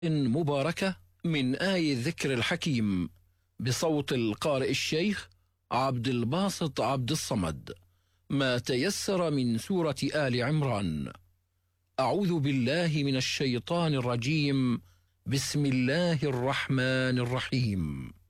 مباركة من آي الذكر الحكيم بصوت القارئ الشيخ عبد الباسط عبد الصمد. ما تيسر من سورة آل عمران. أعوذ بالله من الشيطان الرجيم. بسم الله الرحمن الرحيم.